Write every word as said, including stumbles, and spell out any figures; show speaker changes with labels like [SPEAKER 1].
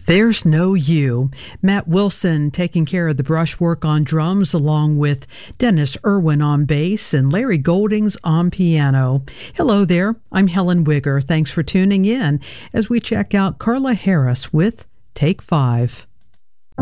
[SPEAKER 1] There's No You. Matt Wilson taking care of the brushwork on drums, along with Dennis Irwin on bass and Larry Goldings on piano. Hello there, I'm Helen Wigger. Thanks for tuning in as we check out Carla Harris with Take Five.